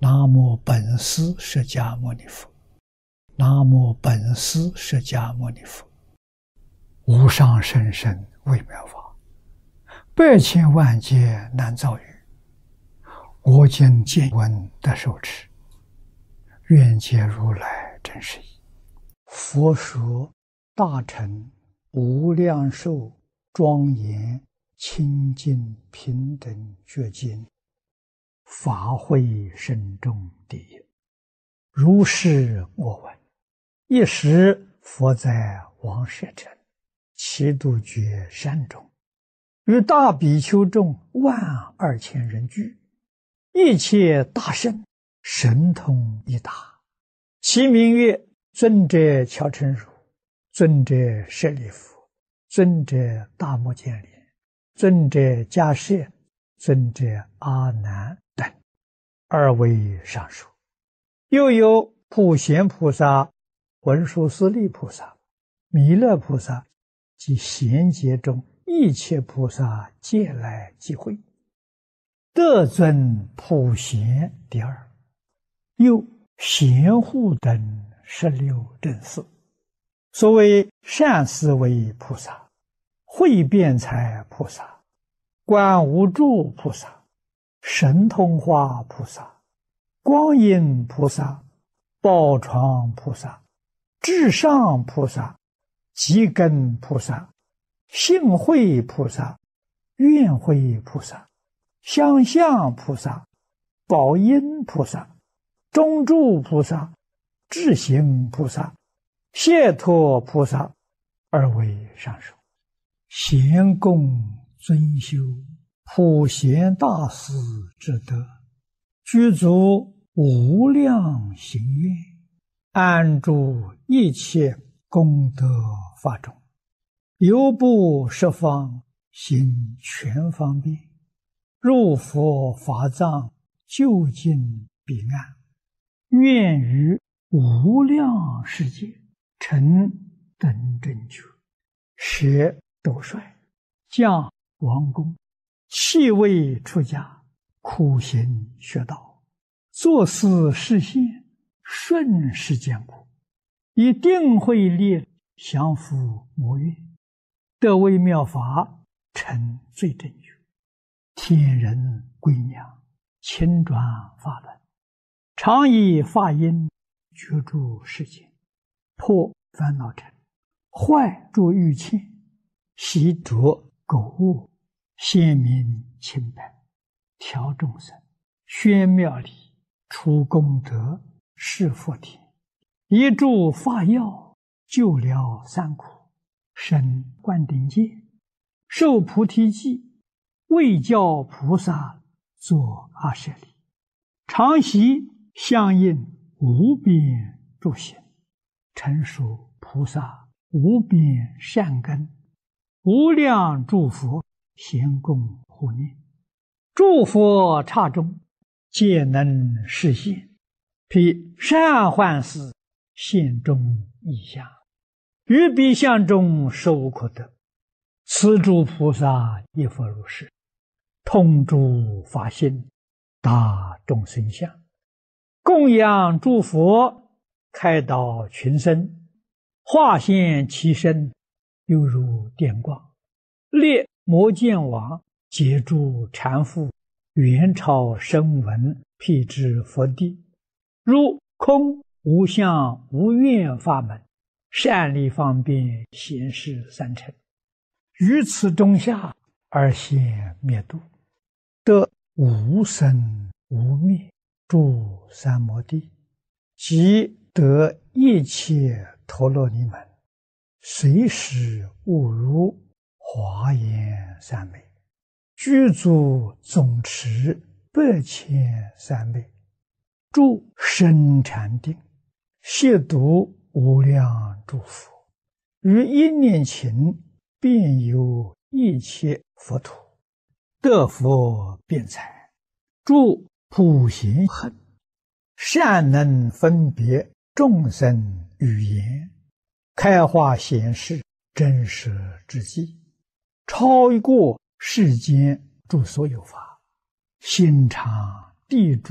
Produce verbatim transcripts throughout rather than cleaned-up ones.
南无本师释迦牟尼佛，南无本师释迦牟尼佛。无上甚深微妙法，百千万劫难遭遇。我今见闻得受持，愿解如来真实义。佛说大乘无量寿庄严清净平等觉经，法会深重第一。如是我闻。一时佛在王舍城祇度觉山中，与大比丘众万二千人聚，一切大圣神通一达，其名曰尊者乔陈如、尊者舍利弗、尊者大目犍连、尊者迦叶、尊者阿难等，二位上首。又有普贤菩萨、文殊师利菩萨、弥勒菩萨及贤劫中一切菩萨皆来集会，得尊普贤第二。又贤护等十六正士，所谓善思维菩萨、慧辩才菩萨、观无住菩萨、神通化菩萨、光阴菩萨、宝床菩萨、至上菩萨、积根菩萨、性慧菩萨、愿慧菩萨、相向菩萨、宝音菩萨、中住菩萨、智行菩萨、解脱菩萨，二位上首。贤供尊修普贤大士之德，具足无量行愿，安住一切功德法中，犹不十方行全方便，入佛法藏究竟彼岸，愿于无量世界成等正觉，舍斗率，降王宫，弃位出家，苦行学道，作思示现，顺世间苦，以定慧力降伏魔怨，得微妙法，成最正觉，天人归娘，亲转法轮，常以法音觉住世间，破烦恼尘，坏诸欲嗔，习着垢恶，显明清白，调众生，宣妙理，除功德，示福田，一助法药，救了三苦，生灌顶戒，受菩提记，为教菩萨作阿舍利，常习相应无边诸行，成熟菩萨无边善根，无量诸佛咸供护念，诸佛刹中皆能示现，披善幻事现中异相，于彼相中实无可得。此诸菩萨亦复如是，通诸法性，达众生相，供养诸佛，开导群生，化现其身，犹如电光，列摩犍王，解诸缠缚，元超声闻，辟支佛地，如空无相无愿法门，善利方便显示三乘，于此中下而现灭度，得无生无灭诸三摩地，即得一切陀罗尼门，随时悟如华严三昧，具足总持百千三昧，住深禅定，亵渎无量诸佛，于一念頃遍游一切佛土，得佛辩才，住普贤行，善能分别众生语言，开化显示真实之际，超过世间诸所有法，心常地住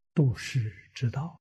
度世之道。